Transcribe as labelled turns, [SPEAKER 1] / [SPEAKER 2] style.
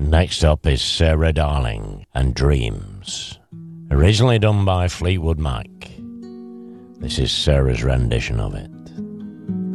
[SPEAKER 1] Next up is Sarah Darling and Dreams, originally done by Fleetwood Mac. This is Sarah's rendition of it.